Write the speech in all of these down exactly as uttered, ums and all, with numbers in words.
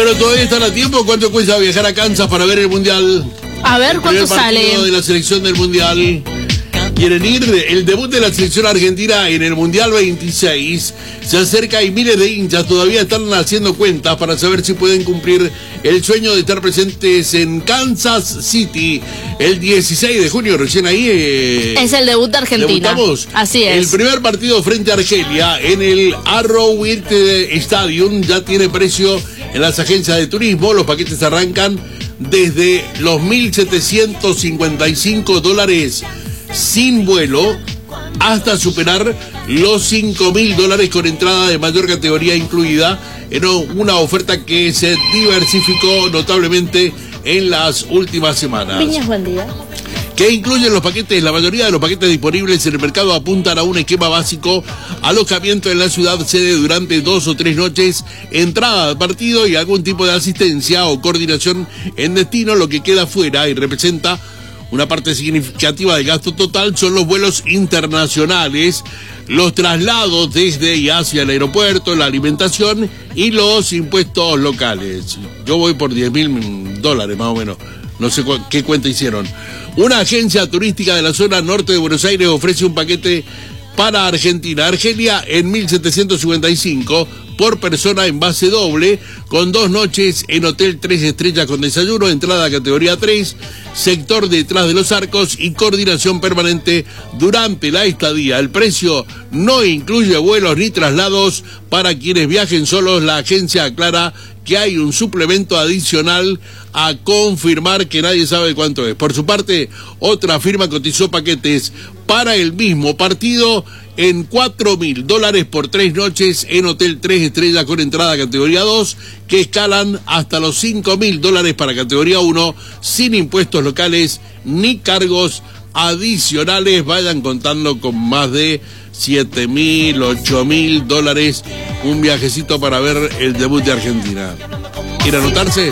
Bueno, todavía están a tiempo. ¿Cuánto cuesta viajar a Kansas para ver el Mundial? A ver, ¿cuánto sale? El partido de la selección del Mundial. ¿Quieren ir? El debut de la selección argentina en el Mundial veintiséis se acerca y miles de hinchas todavía están haciendo cuentas para saber si pueden cumplir el sueño de estar presentes en Kansas City el dieciséis de junio. Recién ahí eh, es el debut de Argentina. Debutamos. Así es. El primer partido frente a Argelia en el Arrowhead Stadium ya tiene precio en las agencias de turismo. Los paquetes arrancan desde los mil setecientos cincuenta y cinco dólares sin vuelo hasta superar los cinco mil dólares con entrada de mayor categoría incluida, en una oferta que se diversificó notablemente en las últimas semanas. Viñas, buen día. ¿Qué incluyen los paquetes? La mayoría de los paquetes disponibles en el mercado apuntan a un esquema básico: alojamiento en la ciudad sede durante dos o tres noches, entrada al partido y algún tipo de asistencia o coordinación en destino. Lo que queda fuera y representa una parte significativa del gasto total son los vuelos internacionales, los traslados desde y hacia el aeropuerto, la alimentación y los impuestos locales. Yo voy por diez mil dólares más o menos. No sé cu- qué cuenta hicieron. Una agencia turística de la zona norte de Buenos Aires ofrece un paquete para Argentina. Argelia en mil setecientos cincuenta y cinco por persona en base doble, con dos noches en hotel tres estrellas con desayuno, entrada categoría tres, sector detrás de los arcos y coordinación permanente durante la estadía. El precio no incluye vuelos ni traslados para quienes viajen solos. La agencia aclara que hay un suplemento adicional a confirmar que nadie sabe cuánto es. Por su parte, otra firma cotizó paquetes para el mismo partido en cuatro mil dólares por tres noches en hotel tres estrellas con entrada categoría dos, que escalan hasta los cinco mil dólares para categoría uno, sin impuestos locales ni cargos adicionales. Vayan contando con más de siete mil, ocho mil dólares un viajecito para ver el debut de Argentina. ¿Quiere anotarse?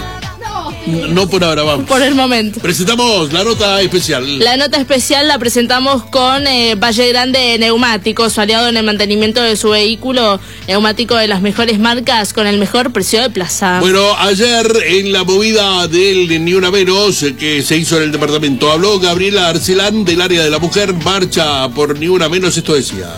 No por ahora, vamos. Por el momento. Presentamos la nota especial. La nota especial la presentamos con eh, Valle Grande Neumáticos, su aliado en el mantenimiento de su vehículo, neumático de las mejores marcas con el mejor precio de plaza. Bueno, ayer en la movida del Ni Una Menos que se hizo en el departamento, habló Gabriela Arcelán del área de la mujer. Marcha por Ni Una Menos, esto decía.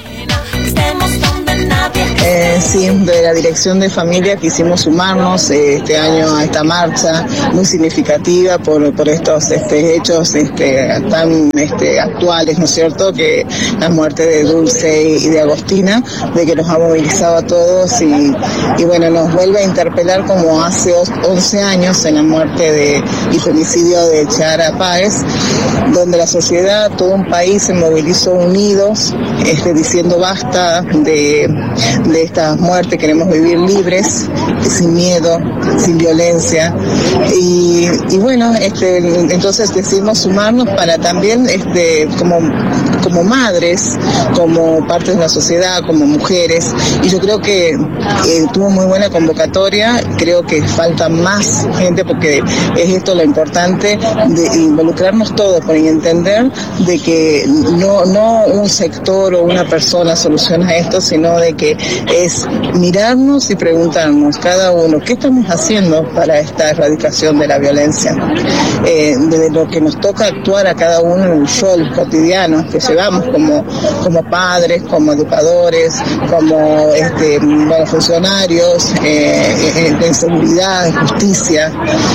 Eh, sí, de la Dirección de Familia quisimos sumarnos eh, este año a esta marcha muy significativa por, por estos este, hechos este, tan este, actuales, ¿no es cierto?, que la muerte de Dulce y de Agostina, de que nos ha movilizado a todos y, y bueno, nos vuelve a interpelar como hace once años en la muerte de, y femicidio de Chiara Páez, donde la sociedad, todo un país se movilizó unidos, este, diciendo basta de de esta muerte, queremos vivir libres, sin miedo, sin violencia y, y bueno, este, entonces decidimos sumarnos para también este, como, como madres, como parte de la sociedad, como mujeres, y yo creo que eh, tuvo muy buena convocatoria. Creo que falta más gente porque es esto lo importante, de involucrarnos todos para entender de que no, no un sector o una persona soluciona esto, sino de que es mirarnos y preguntarnos cada uno qué estamos haciendo para esta erradicación de la violencia, eh, desde lo que nos toca actuar a cada uno en el rol cotidiano que llevamos como, como padres, como educadores, como este, bueno, funcionarios eh, de seguridad, de justicia.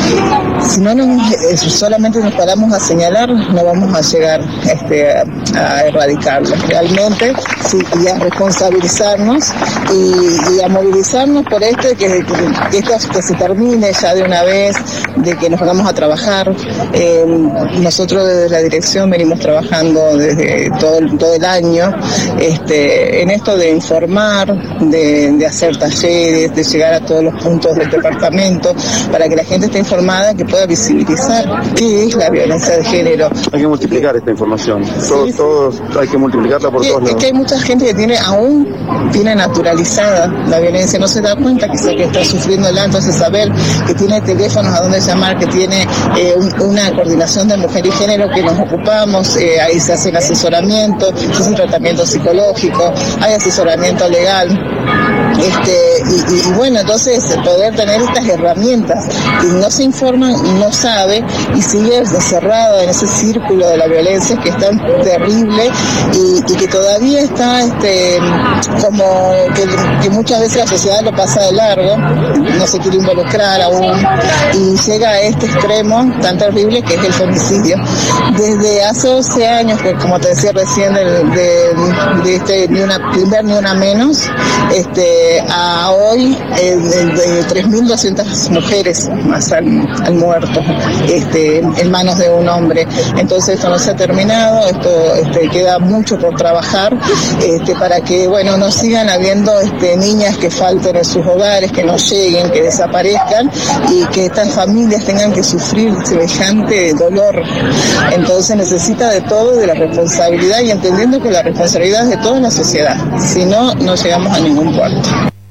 Si no nos, eh, solamente nos paramos a señalar, no vamos a llegar este, a, a erradicarlo realmente, sí, y a responsabilizarnos y, y a movilizarnos por esto, que, que, que esto que se termine ya de una vez, de que nos vamos a trabajar. Eh, nosotros desde la dirección venimos trabajando desde todo el, todo el año este, en esto de informar, de, de hacer talleres, de llegar a todos los puntos del departamento para que la gente esté informada, que pueda visibilizar qué es la violencia de género. Hay que multiplicar esta información, Sí, todos, sí. todos hay que multiplicarla por Sí, todos es lados. que hay mucha gente que tiene aún tiene natural naturalizada la violencia, no se da cuenta quizá que está sufriendo el acto, entonces saber que tiene teléfonos a donde llamar, que tiene eh, un, una coordinación de mujer y género que nos ocupamos, eh, ahí se hace el asesoramiento, se hace un tratamiento psicológico, hay asesoramiento legal. Este, y, y, y bueno, entonces poder tener estas herramientas, que no se informa, no sabe y sigue encerrado en ese círculo de la violencia que es tan terrible y, y que todavía está este, como que, que muchas veces la sociedad lo pasa de largo, no se quiere involucrar aún y llega a este extremo tan terrible que es el femicidio. Desde hace doce años, que como te decía recién, de, de, de este ni una primer ni una menos, este a hoy eh, de, de tres mil doscientas mujeres más han, han muerto este, en manos de un hombre. Entonces esto no se ha terminado, esto este, queda mucho por trabajar este, para que bueno no sigan habiendo este, niñas que falten en sus hogares, que no lleguen, que desaparezcan y que estas familias tengan que sufrir semejante dolor. Entonces necesita de todo, de la responsabilidad y entendiendo que la responsabilidad es de toda la sociedad, si no, no llegamos a ningún puerto.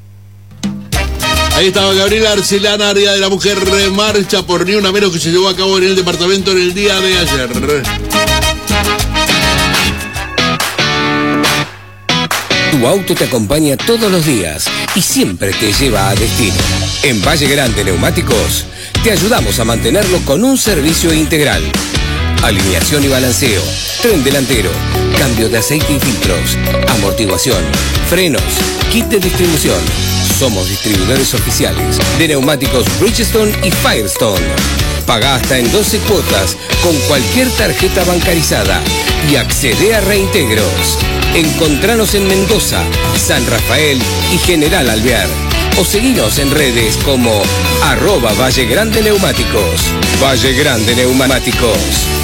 Ahí estaba Gabriela Arcelana, Día de la Mujer, marcha por ni una menos que se llevó a cabo en el departamento en el día de ayer. Tu auto te acompaña todos los días y siempre te lleva a destino. En Valle Grande Neumáticos te ayudamos a mantenerlo con un servicio integral. Alineación y balanceo, tren delantero, cambio de aceite y filtros, amortiguación, frenos, kit de distribución. Somos distribuidores oficiales de neumáticos Bridgestone y Firestone. Paga hasta en doce cuotas con cualquier tarjeta bancarizada y accede a reintegros. Encontranos en Mendoza, San Rafael y General Alvear. O seguinos en redes como arroba Valle Grande Neumáticos. Valle Grande Neumáticos.